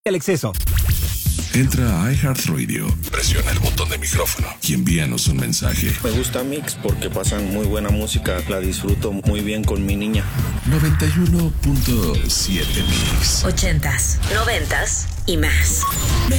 El exceso. Entra a iHeartRadio, presiona el botón de micrófono y envíanos un mensaje. Me gusta Mix porque pasan muy buena música, la disfruto muy bien con mi niña. 91.7 Mix. 80s, 90s y más.